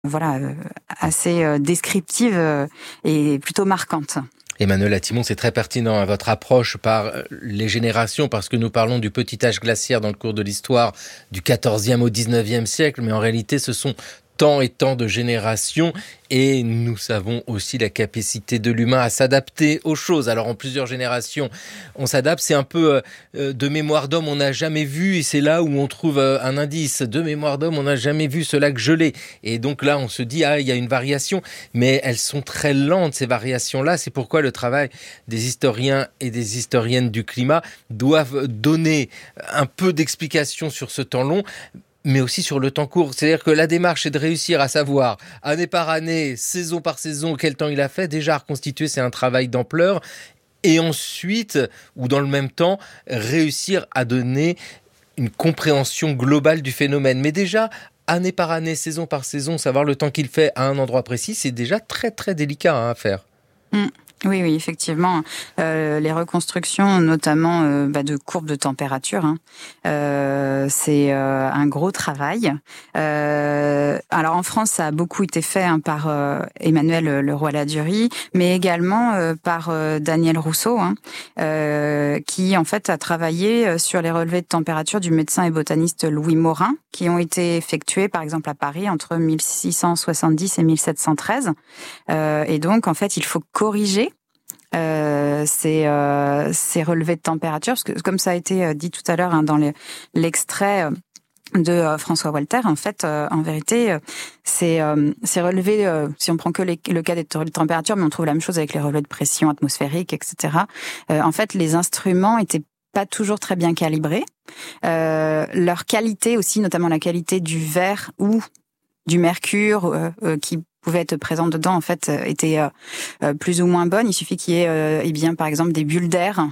assez descriptives et plutôt marquantes. Emmanuelle Atimon, c'est très pertinent à votre approche par les générations, parce que nous parlons du petit âge glaciaire dans le cours de l'histoire du XIVe au XIXe siècle, mais en réalité ce sont tant et tant de générations, et nous savons aussi la capacité de l'humain à s'adapter aux choses. Alors en plusieurs générations, on s'adapte, c'est un peu de mémoire d'homme, on n'a jamais vu, et c'est là où on trouve un indice. De mémoire d'homme, on n'a jamais vu ce lac gelé. Et donc là, on se dit, il y a une variation, mais elles sont très lentes, ces variations-là. C'est pourquoi le travail des historiens et des historiennes du climat doivent donner un peu d'explication sur ce temps long, mais aussi sur le temps court. C'est-à-dire que la démarche est de réussir à savoir, année par année, saison par saison, quel temps il a fait. Déjà, reconstituer, c'est un travail d'ampleur. Et ensuite, ou dans le même temps, réussir à donner une compréhension globale du phénomène. Mais déjà, année par année, saison par saison, savoir le temps qu'il fait à un endroit précis, c'est déjà très très délicat à faire. Oui, effectivement. Les reconstructions, notamment de courbes de température, c'est un gros travail. Alors en France, ça a beaucoup été fait par Emmanuel Leroy-Ladurie, mais également par Daniel Rousseau, qui en fait a travaillé sur les relevés de température du médecin et botaniste Louis Morin, qui ont été effectués par exemple à Paris entre 1670 et 1713. Et donc en fait, il faut corriger ces relevés de température, parce que comme ça a été dit tout à l'heure dans l'extrait de François Walter, en fait, en vérité, ces relevés, si on prend que le cas des relevés de température, mais on trouve la même chose avec les relevés de pression atmosphérique, etc. En fait, les instruments étaient pas toujours très bien calibrés. Leur qualité aussi, notamment la qualité du verre ou du mercure qui pouvait être présent dedans, en fait, était plus ou moins bonne. Il suffit qu'il y ait, par exemple, des bulles d'air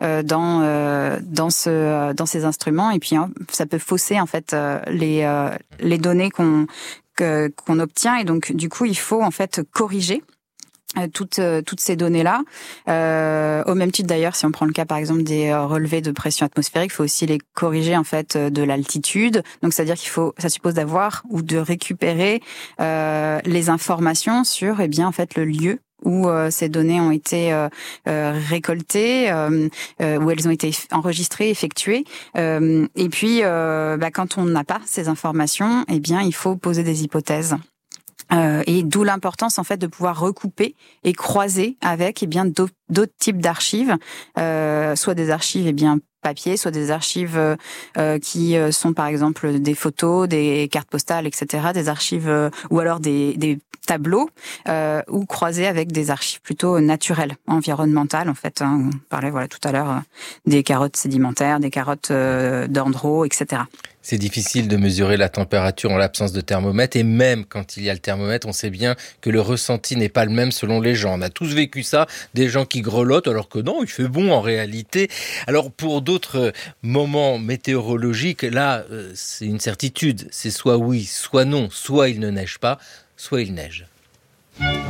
dans ces instruments, et puis ça peut fausser en fait les données qu'on obtient, et donc du coup il faut en fait corriger toutes ces données-là. Au même titre d'ailleurs, si on prend le cas par exemple des relevés de pression atmosphérique, il faut aussi les corriger en fait de l'altitude. Donc c'est-à-dire ça suppose d'avoir ou de récupérer les informations sur en fait le lieu où ces données ont été récoltées, où elles ont été enregistrées, effectuées. Et puis quand on n'a pas ces informations, il faut poser des hypothèses. Et d'où l'importance en fait de pouvoir recouper et croiser avec d'autres types d'archives, soit des archives papier, soit des archives qui sont par exemple des photos, des cartes postales, etc., des archives ou alors des tableaux, ou croiser avec des archives plutôt naturelles, environnementales en fait. On parlait tout à l'heure des carottes sédimentaires, des carottes dendro, etc. C'est difficile de mesurer la température en l'absence de thermomètre, et même quand il y a le thermomètre, on sait bien que le ressenti n'est pas le même selon les gens. On a tous vécu ça, des gens qui grelottent alors que non, il fait bon en réalité. Alors pour d'autres moments météorologiques, là, c'est une certitude, c'est soit oui, soit non, soit il ne neige pas, soit il neige.